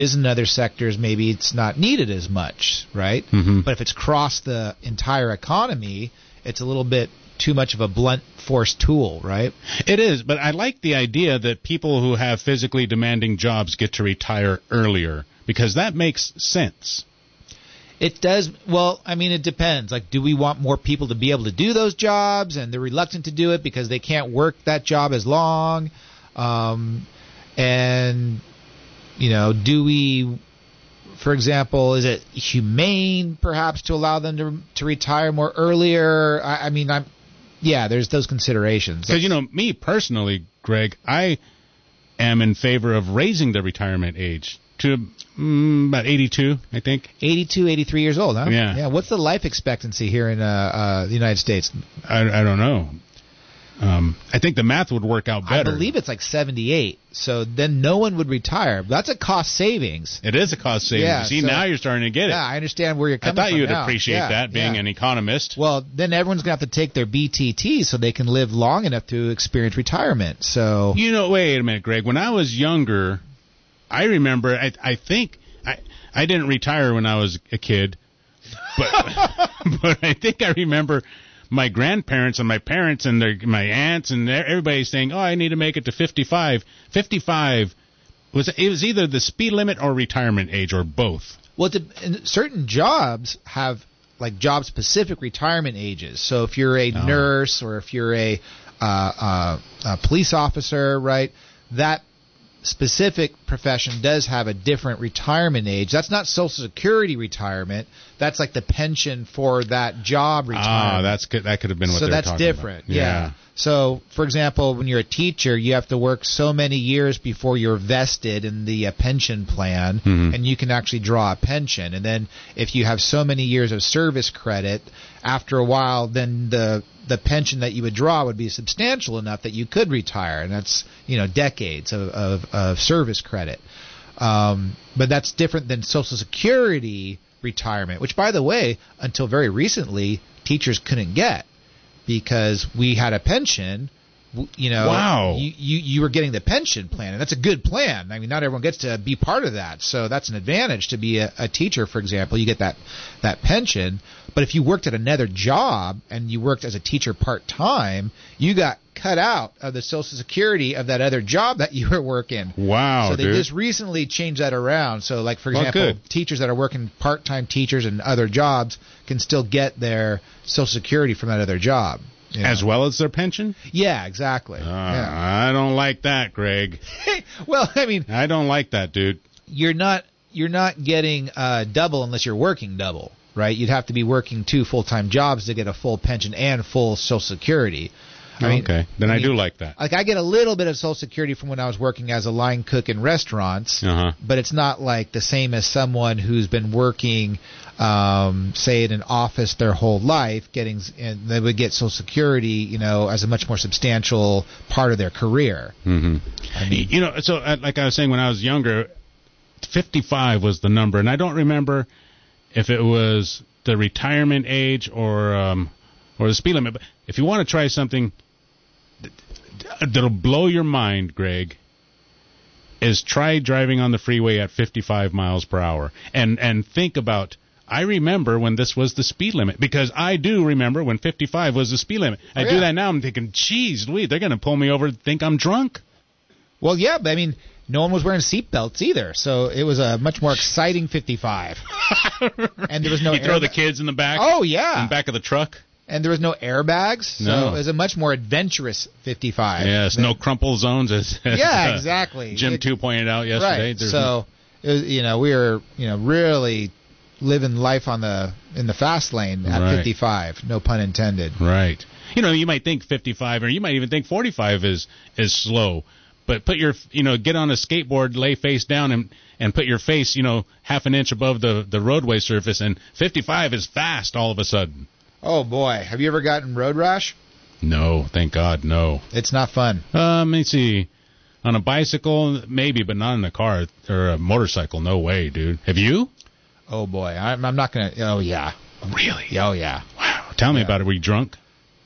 is in other sectors maybe it's not needed as much, right? Mm-hmm. But if it's crossed the entire economy, it's a little bit too much of a blunt force tool, right? It is, but I like the idea that people who have physically demanding jobs get to retire earlier, because that makes sense. It does. Well, I mean, it depends. Like, do we want more people to be able to do those jobs, and they're reluctant to do it because they can't work that job as long? And, you know, do we, for example, is it humane perhaps to allow them to retire more earlier? I mean, there's those considerations. Because, you know, me personally, Greg, I am in favor of raising the retirement age to about 82, I think. 82, 83 years old, huh? Yeah. Yeah. What's the life expectancy here in the United States? I don't know. I think the math would work out better. I believe it's like 78. So then no one would retire. That's a cost savings. It is a cost savings. Yeah, See, now you're starting to get it. Yeah, I understand where you're coming from. I thought you'd now. appreciate that, being an economist. Well, then everyone's going to have to take their BTT so they can live long enough to experience retirement. So, you know, wait a minute, Greg. When I was younger, I remember, I think, I didn't retire when I was a kid, but but I think I remember my grandparents and my parents and my aunts and everybody saying, "Oh, I need to make it to 55." 55 was either the speed limit or retirement age or both. Well, certain jobs have like job-specific retirement ages. So if you're a nurse or if you're a police officer, right, that specific profession does have a different retirement age. That's not Social Security retirement. That's like the pension for that job retirement. That could have been what so they were that's talking different. about. Yeah. So, for example, when you're a teacher, you have to work so many years before you're vested in the pension plan, and you can actually draw a pension. And then if you have so many years of service credit, after a while, then the pension that you would draw would be substantial enough that you could retire, and that's, you know, decades of service credit. But that's different than Social Security retirement, which, by the way, until very recently, teachers couldn't get because we had a pension. You know, wow. You were getting the pension plan, and that's a good plan. I mean, not everyone gets to be part of that, so that's an advantage to be a teacher, for example. You get that pension, but if you worked at another job and you worked as a teacher part-time, you got cut out of the Social Security of that other job that you were working. Wow, so they dude. just recently changed that around. So, like, for example, teachers that are working part-time teachers and other jobs can still get their Social Security from that other job. You know? As well as their pension? Yeah, exactly. I don't like that, Greg. Well, I mean, I don't like that, dude. You're not getting double unless you're working double, right? You'd have to be working 2 full-time jobs to get a full pension and full Social Security. Okay, then I do like that. Like, I get a little bit of Social Security from when I was working as a line cook in restaurants, but it's not like the same as someone who's been working, say, in an office their whole life, and they would get Social Security, you know, as a much more substantial part of their career. Mm-hmm. I mean, you know, so like I was saying, when I was younger, 55 was the number, and I don't remember if it was the retirement age or the speed limit. But if you want to try something that'll blow your mind, Greg, is try driving on the freeway at 55 miles per hour and think about, I remember when this was the speed limit, because I do remember when 55 was the speed limit. I do that now. I'm thinking, geez, Louis, they're going to pull me over and think I'm drunk. Well, yeah, but I mean, no one was wearing seatbelts either, so it was a much more exciting 55. And there was no. You throw the kids in the back. Oh yeah, in the back of the truck. And there was no airbags, so No. it was a much more adventurous 55. Yes, no crumple zones, as yeah, exactly. Jim 2 pointed out yesterday. Right. So, it was, you know, we were, you know, really living life in the fast lane at 55. No pun intended. Right. You know, you might think 55, or you might even think 45 is slow. But get on a skateboard, lay face down, and put your face, you know, half an inch above the roadway surface, and 55 is fast all of a sudden. Oh, boy. Have you ever gotten road rash? No, thank God, no. It's not fun. Let me see. On a bicycle, maybe, but not in a car or a motorcycle. No way, dude. Have you? Oh, boy. I'm not going to. Oh, yeah. Really? Oh, yeah. Wow. Tell me about it. Were you drunk?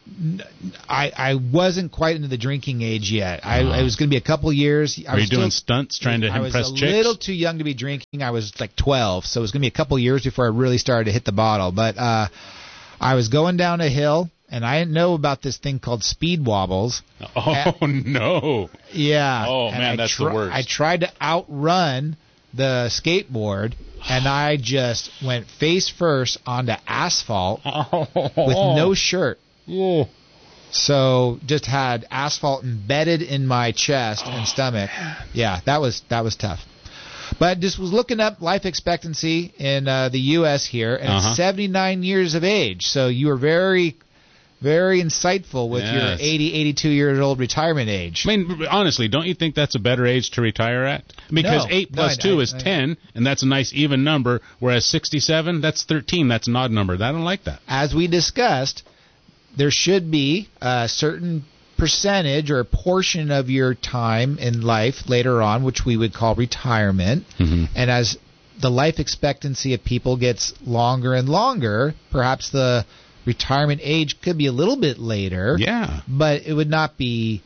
I wasn't quite into the drinking age yet. I was going to be a couple years. Were you doing stunts trying to impress chicks? I was a little too young to be drinking. I was like 12, so it was going to be a couple years before I really started to hit the bottle. But I was going down a hill, and I didn't know about this thing called speed wobbles. Oh, no. Yeah. Oh, man, that's the worst. I tried to outrun the skateboard, and I just went face first onto asphalt with no shirt. Oh. So just had asphalt embedded in my chest and stomach. Yeah, that was tough. But just was looking up life expectancy in the U.S. here, and it's 79 years of age. So you were very, very insightful with your 80, 82 years old retirement age. I mean, honestly, don't you think that's a better age to retire at? Because 8 plus 2 is 10, and that's a nice even number, whereas 67, that's 13. That's an odd number. I don't like that. As we discussed, there should be a certain percentage or portion of your time in life later on, which we would call retirement. Mm-hmm. And as the life expectancy of people gets longer and longer, perhaps the retirement age could be a little bit later. Yeah. But it would not be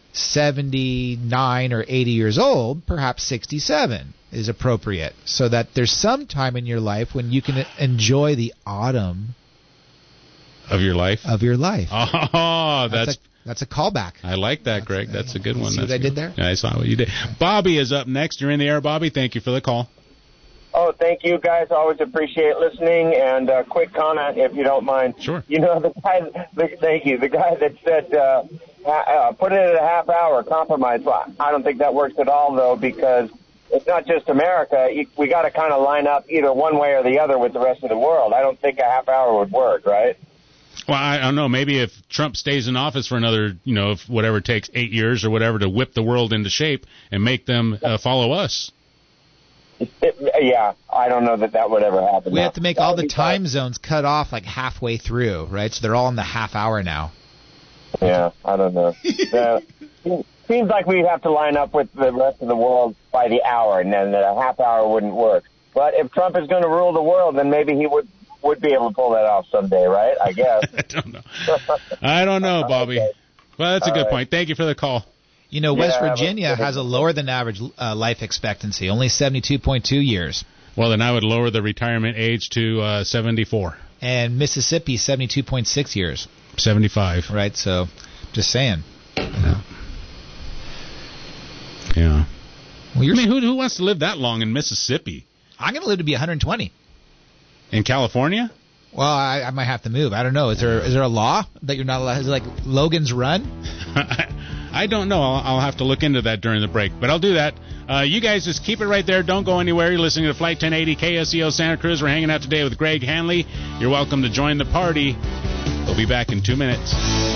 79 or 80 years old. Perhaps 67 is appropriate, so that there's some time in your life when you can enjoy the autumn of your life. Oh, that's a callback. I like that, Greg. That's a good one. See what I did there? Yeah, I saw what you did. Bobby is up next. You're in the air, Bobby. Thank you for the call. Oh, thank you, guys. Always appreciate listening. And quick comment, if you don't mind. Sure. You know, thank you. The guy that said put it at a half hour compromise. Well, I don't think that works at all, though, because it's not just America. We got to kind of line up either one way or the other with the rest of the world. I don't think a half hour would work, right? Well, I don't know. Maybe if Trump stays in office for another, if whatever it takes, 8 years or whatever, to whip the world into shape and make them follow us. Yeah, I don't know that would ever happen. We have to make all the time zones cut off like halfway through, right? So they're all in the half hour now. Yeah, I don't know. Seems like we'd have to line up with the rest of the world by the hour, and then a half hour wouldn't work. But if Trump is going to rule the world, then maybe he would be able to pull that off someday, right? I guess. I don't know, Bobby. Okay. Well, that's a good point. Thank you for the call. West Virginia has a lower than average life expectancy, only 72.2 years. Well, then I would lower the retirement age to 74. And Mississippi, 72.6 years. 75. Right, so just saying. Yeah. Well, who wants to live that long in Mississippi? I'm going to live to be 120. In California? Well, I might have to move. I don't know. Is there a law that you're not allowed? Is it like Logan's Run? I don't know. I'll have to look into that during the break, but I'll do that. You guys just keep it right there. Don't go anywhere. You're listening to Flight 1080 KSEO Santa Cruz. We're hanging out today with Greg Hanley. You're welcome to join the party. We'll be back in 2 minutes.